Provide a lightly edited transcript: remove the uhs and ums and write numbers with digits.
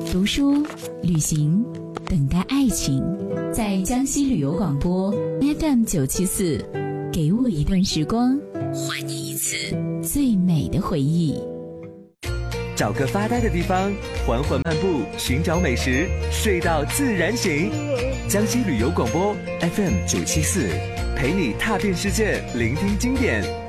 读书、旅行，等待爱情。在江西旅游广播 FM974，给我一段时光，还你一次最美的回忆。 找个发呆的地方，缓缓漫步，寻找美食，睡到自然醒。江西旅游广播 FM974，陪你踏遍世界，聆听经典。